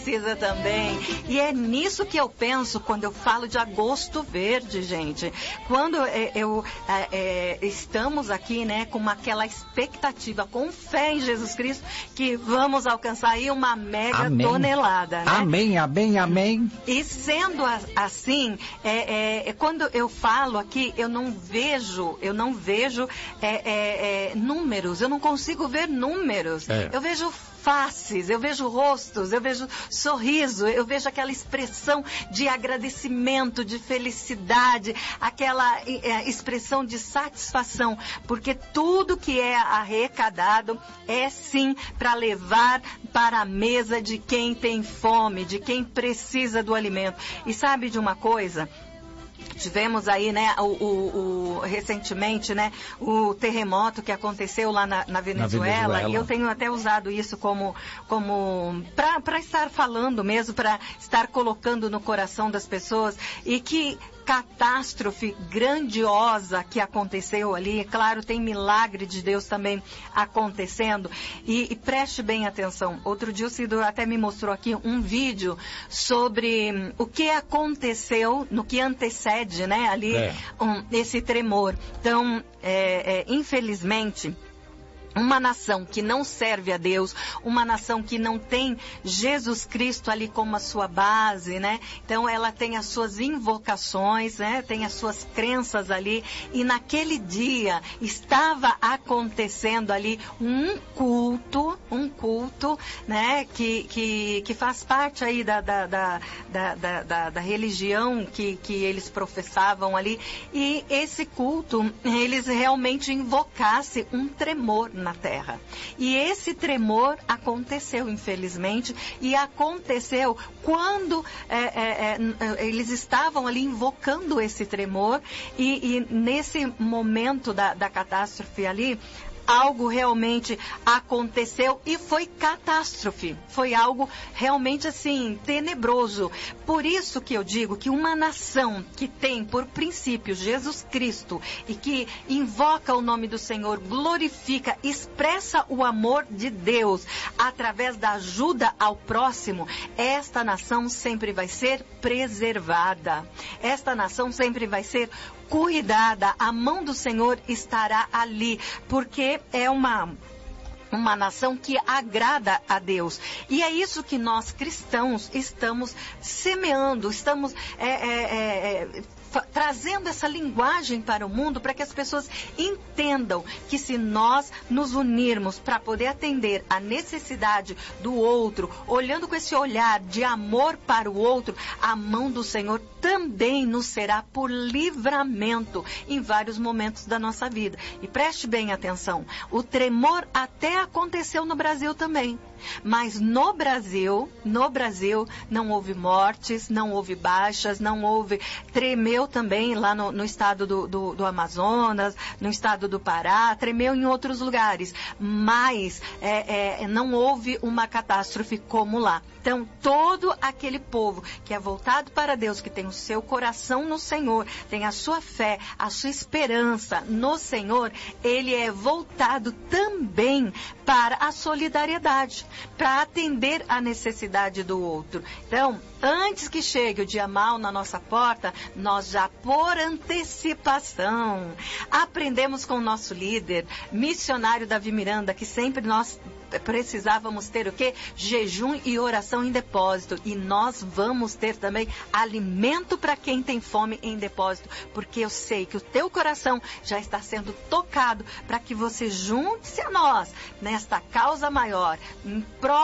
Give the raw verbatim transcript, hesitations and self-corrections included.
precisa também. E é nisso que eu penso quando eu falo de agosto verde, gente. Quando é, eu é, é, estamos aqui, né, com uma, aquela expectativa, com fé em Jesus Cristo, que vamos alcançar aí uma mega amém. tonelada, né? Amém, amém, amém. E sendo a, assim, é, é, quando eu falo aqui, eu não vejo, eu não vejo é, é, é, números, eu não consigo ver números. É. Eu vejo faces, eu vejo rostos, eu vejo sorriso, eu vejo aquela expressão de agradecimento, de felicidade, aquela é, expressão de satisfação, porque tudo que é arrecadado é sim para levar para a mesa de quem tem fome, de quem precisa do alimento. E sabe de uma coisa? Tivemos aí, né, o, o, o, recentemente, né, o terremoto que aconteceu lá na, na, Venezuela, na Venezuela, e eu tenho até usado isso como, como para estar falando mesmo, para estar colocando no coração das pessoas, e que catástrofe grandiosa que aconteceu ali. Claro, tem milagre de Deus também acontecendo. E, e preste bem atenção. Outro dia o Cido até me mostrou aqui um vídeo sobre hum, o que aconteceu, no que antecede, né, ali, é. um, esse tremor. Então, é, é, infelizmente, uma nação que não serve a Deus, uma nação que não tem Jesus Cristo ali como a sua base, né? Então ela tem as suas invocações, né? Tem as suas crenças ali, e naquele dia estava acontecendo ali um culto, um culto, né? Que, que, que faz parte aí da, da, da, da, da, da, da religião que, que eles professavam ali, e esse culto, eles realmente invocassem um tremor na terra. E esse tremor aconteceu, infelizmente, e aconteceu quando é, é, é, eles estavam ali invocando esse tremor, e, e nesse momento da, da catástrofe ali, algo realmente aconteceu e foi catástrofe. Foi algo realmente assim, tenebroso. Por isso que eu digo que uma nação que tem por princípio Jesus Cristo e que invoca o nome do Senhor, glorifica, expressa o amor de Deus através da ajuda ao próximo, esta nação sempre vai ser preservada. Esta nação sempre vai ser cuidada, a mão do Senhor estará ali, porque é uma, uma nação que agrada a Deus. E é isso que nós cristãos estamos semeando, estamos é, é, é, trazendo essa linguagem para o mundo, para que as pessoas entendam que se nós nos unirmos para poder atender a necessidade do outro, olhando com esse olhar de amor para o outro, a mão do Senhor também nos será por livramento em vários momentos da nossa vida. E preste bem atenção, o tremor até aconteceu no Brasil também. Mas no Brasil, no Brasil, não houve mortes, não houve baixas, não houve, tremeu também lá no, no estado do, do, do Amazonas, no estado do Pará, tremeu em outros lugares, mas é, é, não houve uma catástrofe como lá. Então, todo aquele povo que é voltado para Deus, que tem o seu coração no Senhor, tem a sua fé, a sua esperança no Senhor, ele é voltado também para a solidariedade, para atender a necessidade do outro. Então, antes que chegue o dia mau na nossa porta, nós já, por antecipação, aprendemos com o nosso líder, missionário Davi Miranda, que sempre nós precisávamos ter o quê? Jejum e oração em depósito. E nós vamos ter também alimento para quem tem fome em depósito, porque eu sei que o teu coração já está sendo tocado para que você junte-se a nós nesta causa maior, em prol